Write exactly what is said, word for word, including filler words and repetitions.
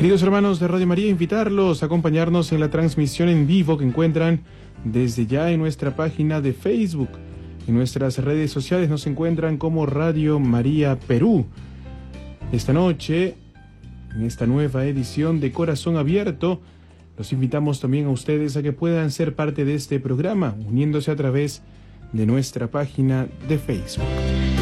Queridos hermanos de Radio María, invitarlos a acompañarnos en la transmisión en vivo que encuentran desde ya en nuestra página de Facebook. En nuestras redes sociales nos encuentran como Radio María Perú. Esta noche, en esta nueva edición de Corazón Abierto, los invitamos también a ustedes a que puedan ser parte de este programa, uniéndose a través de nuestra página de Facebook.